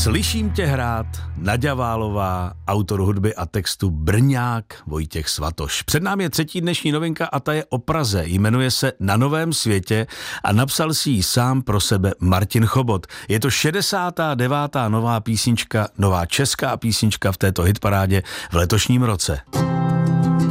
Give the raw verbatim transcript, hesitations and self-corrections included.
Slyším tě hrát, Naďa Válová, autor hudby a textu Brňák Vojtěch Svatoš. Před námi je třetí dnešní novinka a ta je o Praze. Jmenuje se Na novém světě a napsal si ji sám pro sebe Martin Chobot. Je to šedesátá devátá nová písnička, nová česká písnička v této hitparádě v letošním roce.